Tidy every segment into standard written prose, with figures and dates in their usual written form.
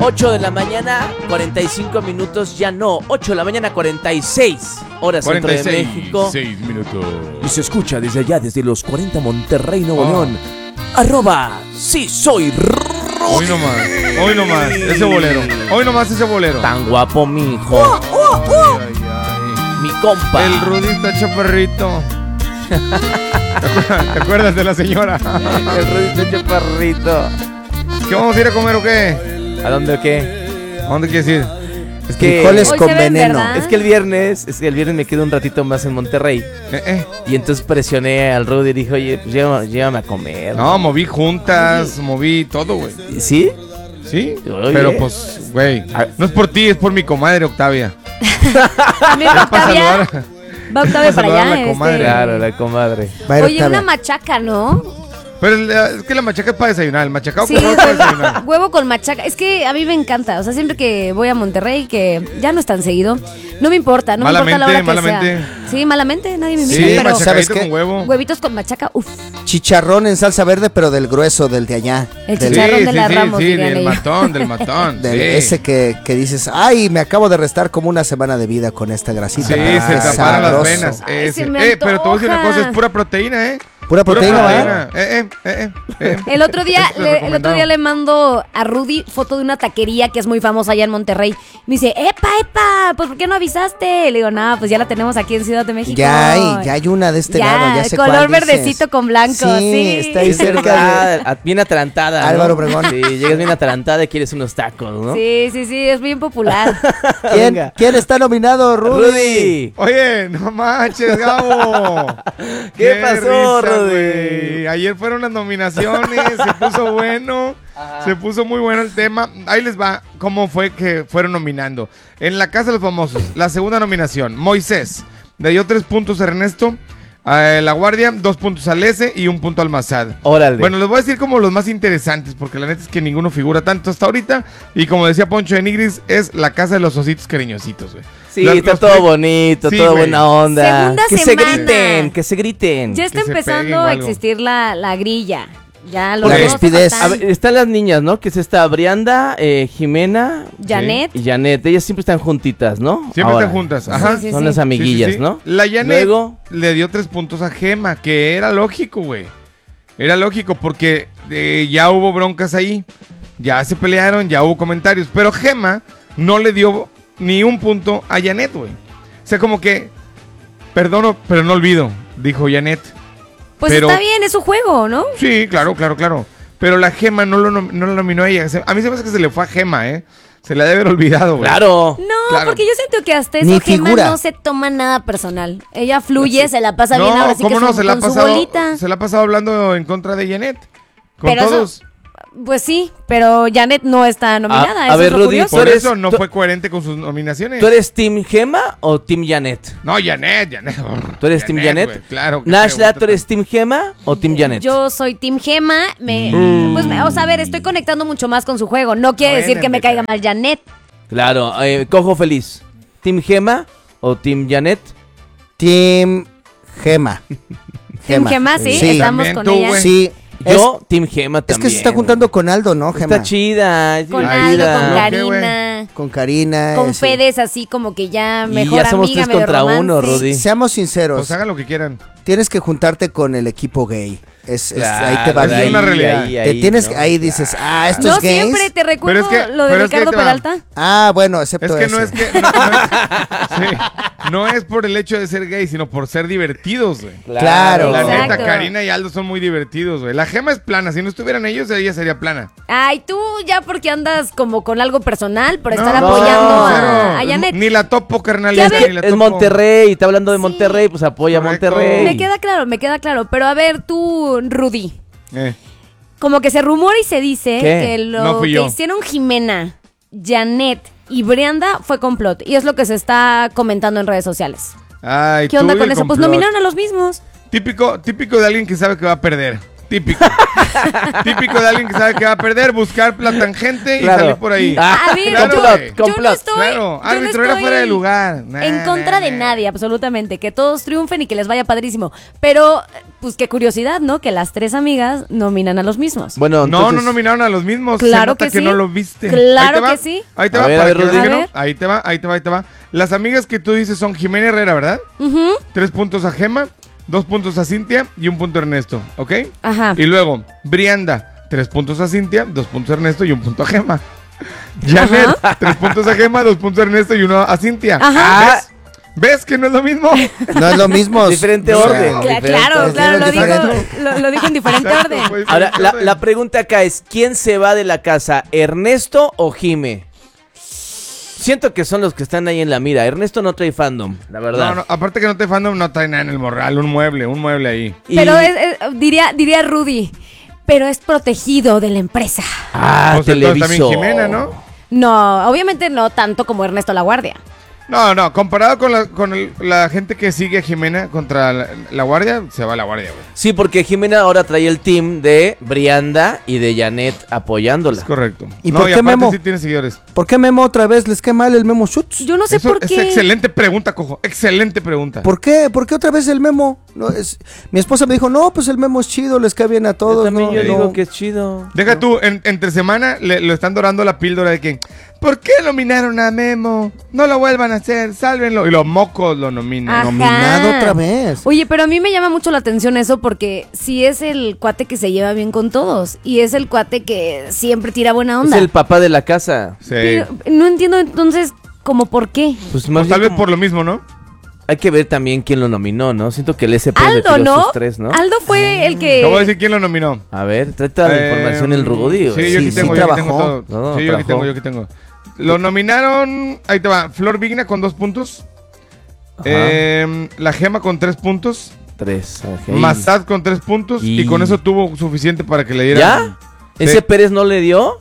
8 de la mañana, 45 minutos, ya no, 8 de la mañana, 46 horas centro de México. 6 minutos. Y se escucha desde allá, desde los 40 Monterrey, Nuevo León. @sí soy Hoy nomás, ese bolero. Hoy nomás ese bolero. Tan guapo, mijo. Ay, ay. Mi compa. El Rudita chaparrito. ¿Te acuerdas de la señora? El Rudito chaparrito. ¿Qué vamos a ir a comer o qué? ¿A dónde o qué? ¿A dónde quieres ir? Es que frijoles Hoy con se ven, veneno. ¿verdad? Es que el viernes me quedo un ratito más en Monterrey. Y entonces presioné al Rudy y dije, oye, pues llévame a comer. No, moví juntas, moví todo, güey. ¿Sí? ¿Sí? Oye. Pero pues, güey, no es por ti, es por mi comadre Octavia. También va Para Octavia. saludar. Va Octavia para saludar a allá. la comadre. Claro, la comadre. Va a ir Oye, Octavia. una machaca, ¿no? Pero es que la machaca es para desayunar. El machacado Sí, con huevo es para desayunar. huevo con machaca. Es que a mí me encanta. O sea, siempre que voy a Monterrey, que ya no es tan seguido, no me importa. No me importa la hora que Malamente. sea. Sí, malamente, nadie me invita. Sí, pero ¿sabes machacadito qué? con huevo. huevitos con machaca, uff. Chicharrón en salsa verde, pero del grueso, del de allá. El Del- chicharrón de la Ramos, sí, dirían del ellos. matón, del sí. ese que dices, ay, me acabo de restar como una semana de vida con esta grasita. Sí, pero se es taparon las sabroso. venas. Ay, Ese. se me Pero te voy a decir una antoja. cosa, es pura proteína, ¿eh? Pura proteína, ¿verdad? El otro día, Eso es el otro día le mando a Rudy foto de una taquería que es muy famosa allá en Monterrey. Me dice, ¡epa! Pues ¿por qué no avisaste? Le digo, no, pues ya la tenemos aquí en Ciudad de México. Ya hay una de este lado, ya sé color cuál dices. verdecito con blanco, sí. está ahí Es cerca de verdad, bien atarantada, ¿no? Álvaro Obregón. Sí, llegas bien atarantada y quieres unos tacos, ¿no? Sí, es bien popular. ¿Quién está nominado, Rudy? Rudy. Oye, no manches, Gabo. ¿Qué pasó, Rudy? güey. Ayer fueron las nominaciones, se puso bueno. Se puso muy bueno el tema. Ahí les va cómo fue que fueron nominando. En La Casa de los Famosos, la segunda nominación, Moisés. Le dio 3 puntos a Ernesto. A La Guardia, 2 puntos al S y 1 punto al Masad. Órale. Bueno, les voy a decir como los más interesantes, porque la neta es que ninguno figura tanto hasta ahorita. Y como decía Poncho de Nigris, es La Casa de los Ositos Cariñositos, güey. Sí, Los- está los todo pre- bonito, Sí, toda güey. buena onda. Segunda que semana. se griten. Ya está Que se peguen empezando o a algo. existir la grilla. Ya los La dos rispidez. faltan. A ver, están las niñas, ¿no? Que es esta Brianda, Jimena Janet. y Janet. Ellas siempre están juntitas, ¿no? Siempre Ahora. están juntas. Ajá. Sí, sí, Son sí. las amiguillas, Sí, sí, sí. ¿no? La Janet Luego, le dio 3 puntos a Gema, que era lógico, güey. Era lógico porque ya hubo broncas ahí, ya se pelearon, ya hubo comentarios. Pero Gema no le dio ni 1 punto a Janet, güey. O sea, como que, perdono, pero no olvido, dijo Janet. Pues pero- está bien, es su juego, ¿no? Sí, claro. Pero la Gema no la nominó a ella. A mí se me hace que se le fue a Gema, ¿eh? Se la debe haber olvidado, güey. claro. No, Claro. porque yo siento que hasta Ni eso Gema figura. no se toma nada personal. Ella fluye, se la pasa bien ahora sí que ¿cómo no? con su bolita. Se la ha pasado hablando en contra de Janet. Con Pero eso- todos. Pues sí, pero Janet no está nominada. A eso ver, es lo Rudy, curioso. Por Tú eres- eso no tú- fue coherente con sus nominaciones. ¿Tú eres Team Gema o Team Janet? No, Janet. ¿Tú eres Team Janet? güey, claro. Nashla, ¿tú eres Team Gema o Team Janet? Yo soy Team Gema. O sea, a ver, estoy conectando mucho más con su juego. No quiere Bueno, decir que me neta. caiga mal Janet. Claro, Cojo Feliz. ¿Team Gema o Team Janet? Team Gema. Team Gema, sí, Sí. estamos También con tú, ella. güey. Sí. Yo, Team Gema Es también. que se está juntando con Aldo, ¿no, Gema? Está chida. es Con divertida. Aldo, con ¿Por qué, güey? Karina, Con Karina. con sí. Fedes, así como que ya Y mejor ya somos amiga, 3 medio contra romance. 1, Rudy. Seamos sinceros, Pues hagan lo que quieran. tienes que juntarte con el equipo gay. Claro, ahí te va es bien. una realidad. Te tienes ¿no? ahí dices, estos No gays. siempre te recuerdo Pero es que- lo de pero es que Ricardo ahí te va. Peralta. Bueno, excepto Es que no ese. es que. Sí, no es por el hecho de ser gay, sino por ser divertidos, güey. Claro. La Exacto. neta, Karina y Aldo son muy divertidos, güey. La Gema es plana. Si no estuvieran ellos, ella sería plana. Ay, tú ya porque andas como con algo personal por estar No, apoyando cero. a Janet. Ni la topo, carnal. Ya ni ves, la Es topo. Monterrey, está hablando de Sí. Monterrey, pues apoya a Correcto. Monterrey. Me queda claro. Pero a ver, tú, Rudy. Eh, Como que se rumora y se dice ¿Qué? que lo No fui que yo. hicieron Jimena, Janet y Brianda fue complot. Y es lo que se está comentando en redes sociales. Ay, ¿Qué tú onda y con el eso? Pues complot. nominaron a los mismos. Típico de alguien que sabe que va a perder. Típico. Típico de alguien que sabe que va a perder, buscar la tangente y Claro. salir por ahí. A ver, Claro, yo, güey. yo no Complot. estoy, Claro, yo árbitro no era estoy fuera de lugar. en contra de nadie, absolutamente. Que todos triunfen y que les vaya padrísimo. Pero, pues qué curiosidad, ¿no? Que las 3 amigas nominan a los mismos. Bueno, No, entonces, no nominaron a los mismos. Claro Se nota que que sí. no lo viste. Claro Ahí te va. que sí. Ahí te A va, ver, para a ver, que veas Rudy. que A no. ver. Ahí te va, ahí te va, ahí te va. Las amigas que tú dices son Jimena Herrera, ¿verdad? Ujú. 3 puntos a Gema, 2 puntos a Cintia y 1 punto a Ernesto, ¿ok? Ajá. Y luego, Brianda, 3 puntos a Cintia, 2 puntos a Ernesto y 1 punto a Gema. Janet, 3 puntos a Gema, 2 puntos a Ernesto y 1 a Cintia. Ajá. ¿Ves? ¿Ves que no es lo mismo? No es lo mismo. Diferente O sea, orden. Claro, claro, lo dijo, diferente. lo dijo en diferente Exacto, orden. pues, Ahora, diferente la, orden. la pregunta acá es, ¿quién se va de la casa, Ernesto o Jime? Siento que son los que están ahí en la mira. Ernesto no trae fandom, la verdad. No, no, aparte que no te fandom, no trae nada en el morral, un mueble ahí. Y- Pero diría Rudy, pero es protegido de la empresa. Ah, Pues entonces también televisor. Jimena, ¿no? No, obviamente no tanto como Ernesto La Guardia. No, comparado con la gente que sigue a Jimena contra la Guardia, se va a la Guardia, güey. Sí, porque Jimena ahora trae el team de Brianda y de Janet apoyándola. Es correcto. ¿Y no, por y qué aparte Memo? sí tiene seguidores. ¿Por qué Memo otra vez les queda mal el Memo Schutz? Yo no sé Eso por es qué. excelente pregunta, cojo. Excelente pregunta. ¿Por qué? ¿Por qué otra vez el Memo? No, mi esposa me dijo, no, pues el Memo es chido, les cae bien a todos. Yo también no, yo no. digo que es chido. Deja tú, entre semana lo están dorando la píldora de que ¿por qué nominaron a Memo? No lo vuelvan a hacer, sálvenlo. Y los mocos lo nominan. Ajá. Nominado otra vez. Oye, pero a mí me llama mucho la atención eso porque sí es el cuate que se lleva bien con todos y es el cuate que siempre tira buena Es onda. el papá de la casa. Sí. Pero no entiendo entonces como por qué. Pues más Pues tal bien vez como- por lo mismo, ¿no? hay que ver también quién lo nominó, ¿no? Siento que el SP Aldo, retiró ¿no? sus 3, ¿no? Aldo fue el Te voy a que... decir quién lo nominó. A ver, trae toda la información el Rudy. Sí, güey. yo aquí sí tengo, yo aquí tengo trabajó. todo. No, Sí, yo aquí trabajó. tengo, yo aquí tengo. Lo nominaron, ahí te va, Flor Vigna con 2 puntos. Ajá. La Gema con 3 puntos. 3. Massad con 3 puntos. Y con eso tuvo suficiente para que le dieran. ¿Ya? Sí. ¿Ese Pérez no le dio?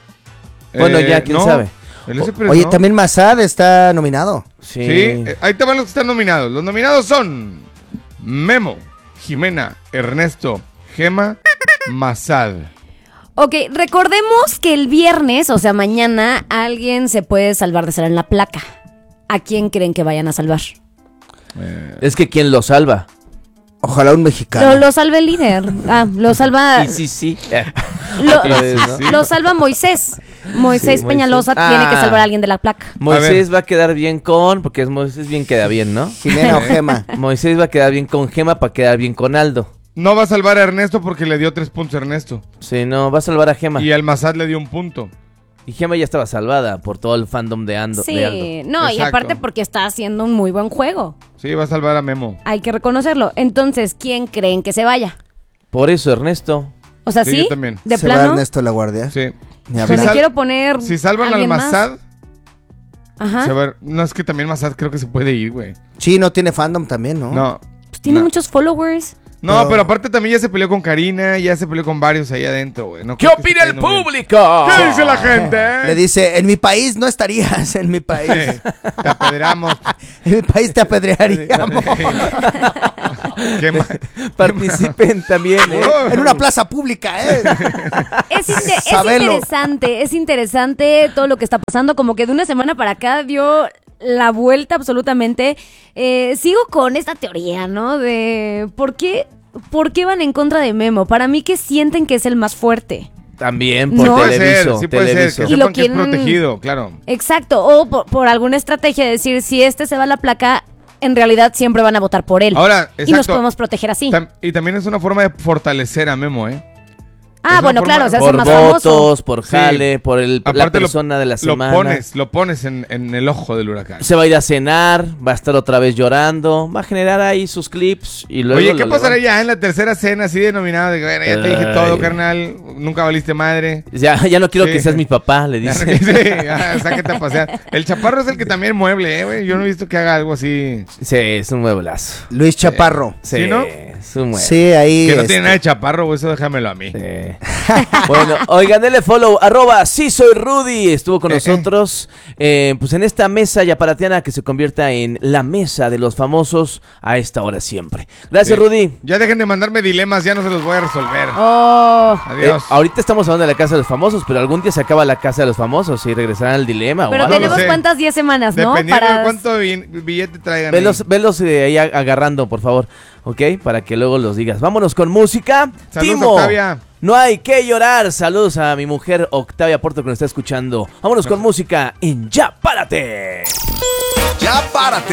Bueno, ya, quién no, sabe. el ese Pérez Oye, no. también Massad está nominado. Sí. Sí, ahí te van los que están nominados. Los nominados son Memo, Jimena, Ernesto, Gema, Massad. Ok, recordemos que el viernes, o sea, mañana, alguien se puede salvar de estar en la placa. ¿A quién creen que vayan a salvar? Es que ¿quién lo salva? Ojalá un mexicano. Lo salva el líder. Lo salva... Sí. Lo, Otra vez, ¿no? Sí. lo salva Moisés. Moisés Sí, Peñalosa Moisés. tiene que Ah. salvar a alguien de la placa. Moisés va a quedar bien con... Porque es Moisés bien queda bien, ¿no? Jimena o Gema. Moisés va a quedar bien con Gema para quedar bien con Aldo. No va a salvar a Ernesto porque le dio 3 puntos a Ernesto. Sí, no, va a salvar a Gema. Y al Massad le dio 1 punto. Y Gema ya estaba salvada por todo el fandom de Aldo. Sí, no, y Exacto. aparte porque está haciendo un muy buen juego. Sí, va a salvar a Memo. Hay que reconocerlo. Entonces, ¿quién creen que se vaya? Por eso, Ernesto. O sea, Sí, ¿sí? yo también. ¿De Se va plano? Ernesto La Guardia. Sí. Ni Pues hablar. le sal- quiero poner Si salvan al alguien más. Massad, Ajá. se va a- no es que también Massad creo que se puede ir, güey. Sí, no tiene fandom también, ¿no? No. Pues tiene No. muchos followers. No, pero aparte también ya se peleó con Karina, ya se peleó con varios ahí adentro, güey. No ¿Qué creo que opina se el quede bien. público? ¿Qué dice la gente? Le dice, en mi país no estarías, en mi país. Te apedreamos. En mi país te apedrearíamos. Qué ma- Participen también, ¿eh? En una plaza pública, ¿eh? Sabelo. Es interesante todo lo que está pasando. Como que de una semana para acá dio la vuelta absolutamente. Sigo con esta teoría, ¿no? De ¿por qué van en contra de Memo? Para mí que sienten que es el más fuerte. También por No. Puede ser, Televiso. sí puede Televiso. ser. Que Y lo sepan que es quieren- protegido, claro. Exacto. O por alguna estrategia de decir, si este se va a la placa, en realidad siempre van a votar por él. Ahora, y nos exacto. podemos proteger así. Y también es una forma de fortalecer a Memo, ¿eh? es Ah, una bueno, forma- claro, se hace Por más votos, famoso. por Sí. jale, por la Aparte persona de la semana. Lo pones en el ojo del huracán. Se va a ir a cenar, va a estar otra vez llorando, va a generar ahí sus clips y luego... Oye, ¿qué lo pasará levanta. ya en la tercera cena así denominada? De que, bueno, ya te dije Ay. todo, carnal. Nunca valiste madre. Ya no quiero Sí. que seas mi papá, le dice. Sí, ya, sáquete a pasear. El chaparro es el que también mueble, güey. Yo no he visto que haga algo así. Sí, es un mueblazo. Luis Chaparro. Sí, ¿no? es un mueble. Sí, ahí. Que no tiene nada de chaparro, güey. Eso déjamelo a mí. Sí. Bueno, oigan, denle follow, @sí soy Rudy, estuvo con nosotros, pues en esta mesa yaparatiana que se convierta en la mesa de los famosos a esta hora siempre. Gracias, Rudy. Ya dejen de mandarme dilemas, ya no se los voy a resolver. Oh. Adiós. Ahorita estamos hablando de la casa de los famosos, pero algún día se acaba la casa de los famosos y regresarán al dilema. Pero o algo. tenemos sé. cuántas 10 semanas, ¿no? Dependiendo de cuánto billete traigan. Velos ahí agarrando, por favor, ¿ok? Para que luego los digas. Vámonos con música. Saludos, Timo, Octavia. no hay que llorar. Saludos a mi mujer Octavia Porto que nos está escuchando. Vámonos con música en Ya Párate. Ya párate.